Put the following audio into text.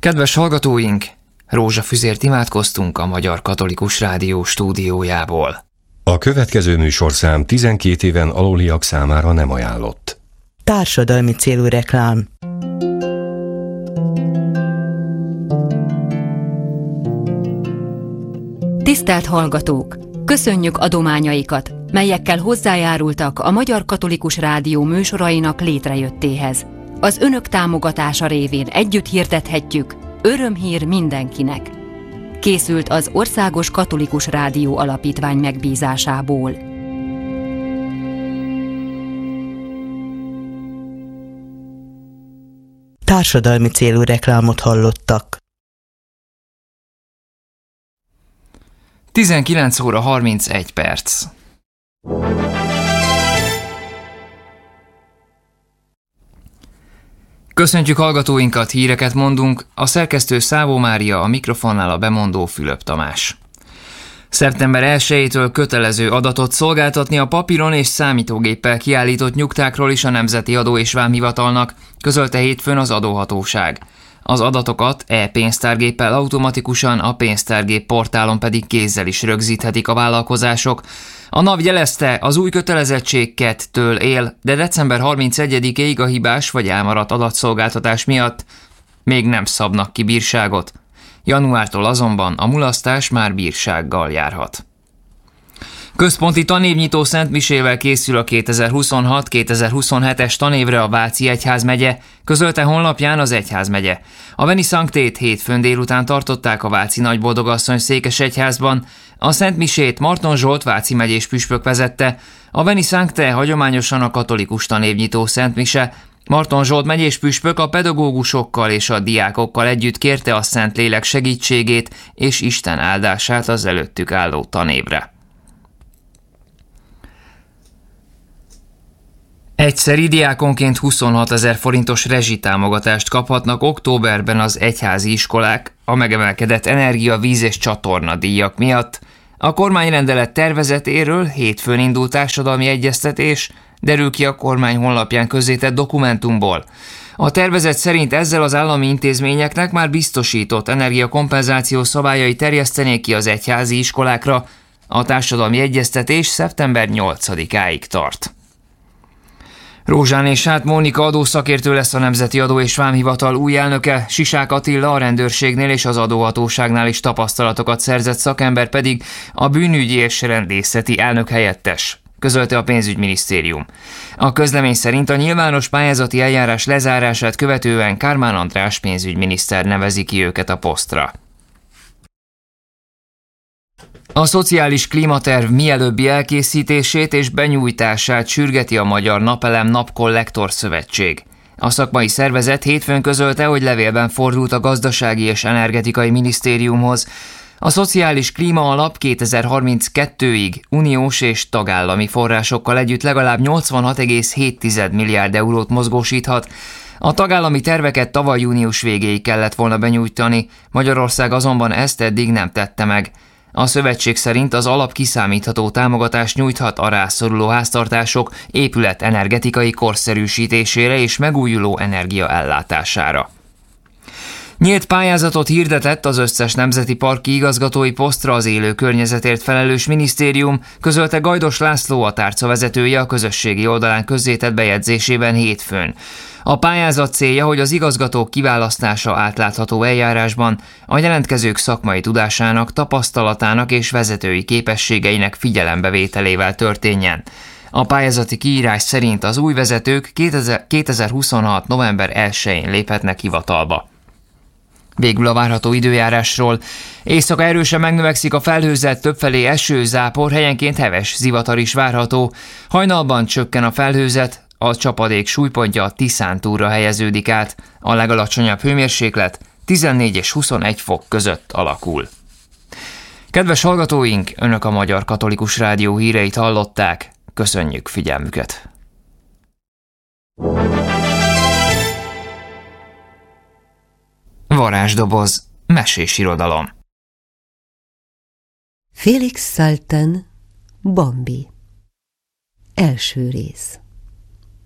Kedves hallgatóink, rózsafüzért imádkoztunk a Magyar Katolikus Rádió stúdiójából. A következő műsorszám 12 éven aluliak számára nem ajánlott. Társadalmi célú reklám. Tisztelt hallgatók! Köszönjük adományaikat, melyekkel hozzájárultak a Magyar Katolikus Rádió műsorainak létrejöttéhez. Az önök támogatása révén együtt hirdethetjük: örömhír mindenkinek. Készült az Országos Katolikus Rádió Alapítvány megbízásából. Társadalmi célú reklámot hallottak. 19 óra 31 perc. Köszöntjük hallgatóinkat, híreket mondunk, a szerkesztő Szávó Mária, a mikrofonnál a bemondó Fülöp Tamás. Szeptember 1-től kötelező adatot szolgáltatni a papíron és számítógéppel kiállított nyugtákról is a Nemzeti Adó és Vámhivatalnak, közölte hétfőn az adóhatóság. Az adatokat e-pénztárgéppel automatikusan, a pénztárgép portálon pedig kézzel is rögzíthetik a vállalkozások. A NAV jelezte, az új kötelezettség 2-től él, de december 31-ig a hibás vagy elmaradt adatszolgáltatás miatt még nem szabnak ki bírságot. Januártól azonban a mulasztás már bírsággal járhat. Központi tanévnyitó szentmisével készül a 2026-2027-es tanévre a Váci Egyházmegye, közölte honlapján az Egyházmegye. A Veni Sanctét hétfőn délután tartották a Váci Nagyboldogasszony székesegyházban. A szentmisét Marton Zsolt váci megyés püspök vezette. A Veni Sancte hagyományosan a katolikus tanévnyitó szentmise. Marton Zsolt megyés püspök a pedagógusokkal és a diákokkal együtt kérte a Szentlélek segítségét és Isten áldását az előttük álló tanévre. Egyszeri diákonként 26 000 forintos rezsitámogatást kaphatnak októberben az egyházi iskolák a megemelkedett energia, víz és csatorna díjak miatt. A kormányrendelet tervezetéről hétfőn indult társadalmi egyeztetés, derül ki a kormány honlapján közzétett dokumentumból. A tervezet szerint ezzel az állami intézményeknek már biztosított energiakompenzáció szabályai terjesztenék ki az egyházi iskolákra. A társadalmi egyeztetés szeptember 8-áig tart. Rózsán és Sát Mónika adószakértő lesz a Nemzeti Adó és Vámhivatal új elnöke, Sisák Attila a rendőrségnél és az adóhatóságnál is tapasztalatokat szerzett szakember pedig a bűnügyi és rendészeti elnök helyettes, közölte a pénzügyminisztérium. A közlemény szerint a nyilvános pályázati eljárás lezárását követően Kármán András pénzügyminiszter nevezi ki őket a posztra. A szociális klímaterv mielőbbi elkészítését és benyújtását sürgeti a Magyar Napelem Napkollektor Szövetség. A szakmai szervezet hétfőn közölte, hogy levélben fordult a Gazdasági és Energetikai Minisztériumhoz. A Szociális Klíma Alap 2032-ig uniós és tagállami forrásokkal együtt legalább 86,7 milliárd eurót mozgósíthat. A tagállami terveket tavaly június végéig kellett volna benyújtani, Magyarország azonban ezt eddig nem tette meg. A szövetség szerint az alap kiszámítható támogatást nyújthat a rászoruló háztartások épület energetikai korszerűsítésére és megújuló energia ellátására. Nyílt pályázatot hirdetett az összes nemzeti parki igazgatói posztra az élő környezetért felelős minisztérium, közölte Gajdos László, a tárca vezetője a közösségi oldalán közzétett bejegyzésében hétfőn. A pályázat célja, hogy az igazgatók kiválasztása átlátható eljárásban a jelentkezők szakmai tudásának, tapasztalatának és vezetői képességeinek figyelembevételével történjen. A pályázati kiírás szerint az új vezetők 2026. november 1-én léphetnek hivatalba. Végül a várható időjárásról. Éjszaka erősen megnövekszik a felhőzet, többfelé eső, zápor, helyenként heves zivatar is várható. Hajnalban csökken a felhőzet, a csapadék súlypontja a Tiszántúlra helyeződik át. A legalacsonyabb hőmérséklet 14 és 21 fok között alakul. Kedves hallgatóink, Önök a Magyar Katolikus Rádió híreit hallották. Köszönjük figyelmüket! Varázsdoboz, mesés irodalom. Félix Salten, Bambi. Első rész.